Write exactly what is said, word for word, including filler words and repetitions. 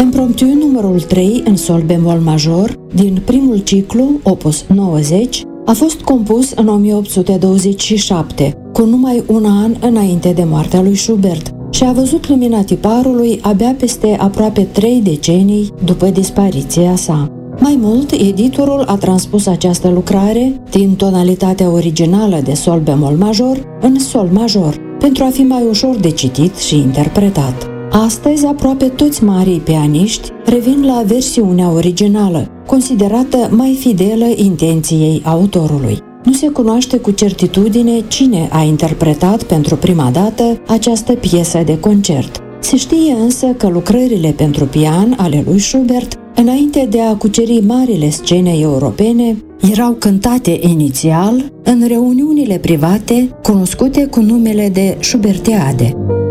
Impromptu numărul trei în sol bemol major din primul ciclu, opus nouăzeci, a fost compus în o mie opt sute douăzeci și șapte, cu numai un an înainte de moartea lui Schubert, și a văzut lumina tiparului abia peste aproape trei decenii după dispariția sa. Mai mult, editorul a transpus această lucrare din tonalitatea originală de sol bemol major în sol major, pentru a fi mai ușor de citit și interpretat. Astăzi, aproape toți marii pianiști revin la versiunea originală, considerată mai fidelă intenției autorului. Nu se cunoaște cu certitudine cine a interpretat pentru prima dată această piesă de concert. Se știe însă că lucrările pentru pian ale lui Schubert, înainte de a cuceri marile scene europene, erau cântate inițial în reuniunile private cunoscute cu numele de Schubertiade.